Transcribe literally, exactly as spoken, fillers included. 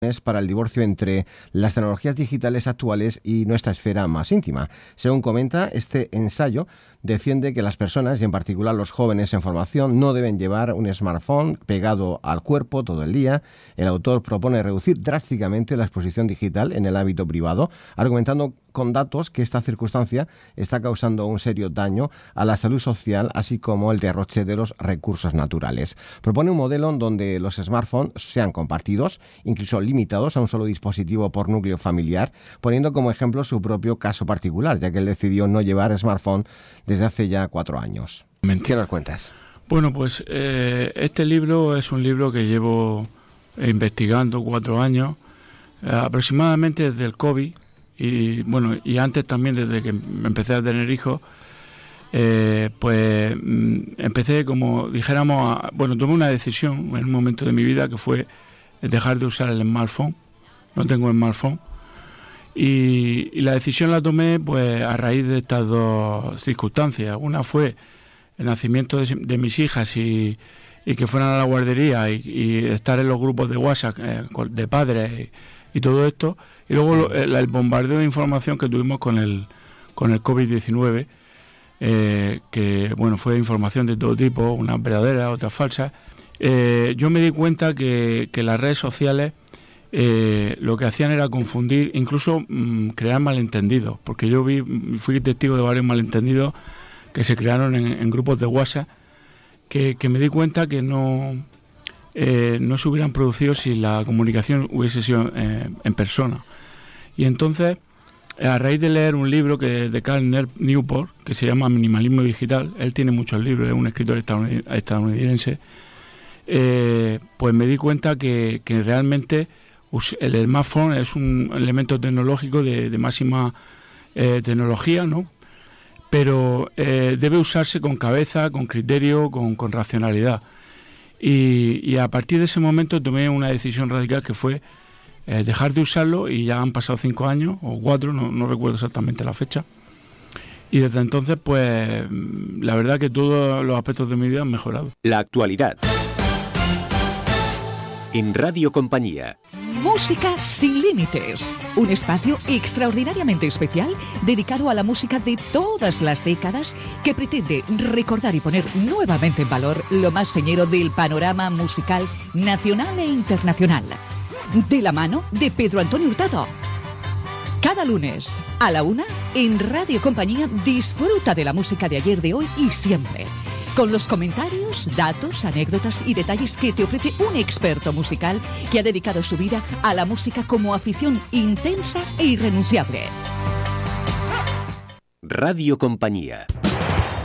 para el divorcio entre las tecnologías digitales actuales y nuestra esfera más íntima. Según comenta, este ensayo defiende que las personas, y en particular los jóvenes en formación, no deben llevar un smartphone pegado al cuerpo todo el día. El autor propone reducir drásticamente la exposición digital en el ámbito privado, argumentando con datos que esta circunstancia está causando un serio daño a la salud social, así como el derroche de los recursos naturales. Propone un modelo donde los smartphones sean compartidos, incluso limitados a un solo dispositivo por núcleo familiar, poniendo como ejemplo su propio caso particular, ya que él decidió no llevar smartphone desde hace ya cuatro años. ¿Qué nos cuentas? Bueno, pues eh, este libro es un libro que llevo investigando cuatro años, eh, aproximadamente desde el COVID, y bueno, y antes también, desde que empecé a tener hijos. Eh, pues mm, empecé, como dijéramos, a, bueno, tomé una decisión en un momento de mi vida que fue dejar de usar el smartphone. No tengo smartphone. Y, y la decisión la tomé pues a raíz de estas dos circunstancias. Una fue el nacimiento de, de mis hijas y, y que fueran a la guardería y, y estar en los grupos de WhatsApp eh, de padres y, y todo esto. Y luego lo, el, el bombardeo de información que tuvimos con el, con el COVID diecinueve, eh, que bueno, fue información de todo tipo, unas verdaderas, otras falsas. Eh, yo me di cuenta que, que las redes sociales eh, lo que hacían era confundir, incluso mmm, crear malentendidos, porque yo vi, fui testigo de varios malentendidos que se crearon en, en grupos de WhatsApp, que, que me di cuenta que no, eh, no se hubieran producido si la comunicación hubiese sido eh, en persona. Y entonces, a raíz de leer un libro que de Cal Newport, que se llama Minimalismo Digital, él tiene muchos libros, es un escritor estadounidense, eh, pues me di cuenta que, que realmente el smartphone es un elemento tecnológico de, de máxima eh, tecnología, ¿no? Pero eh, debe usarse con cabeza, con criterio, con, con racionalidad. Y, y a partir de ese momento tomé una decisión radical que fue eh, dejar de usarlo, y ya han pasado cinco años o cuatro, no, no recuerdo exactamente la fecha. Y desde entonces, pues, la verdad que todos los aspectos de mi vida han mejorado. La actualidad. En Radio Compañía. Música sin límites, un espacio extraordinariamente especial dedicado a la música de todas las décadas que pretende recordar y poner nuevamente en valor lo más señero del panorama musical nacional e internacional. De la mano de Pedro Antonio Hurtado. Cada lunes a la una en Radio Compañía disfruta de la música de ayer, de hoy y siempre, con los comentarios, datos, anécdotas y detalles que te ofrece un experto musical que ha dedicado su vida a la música como afición intensa e irrenunciable. Radio Compañía.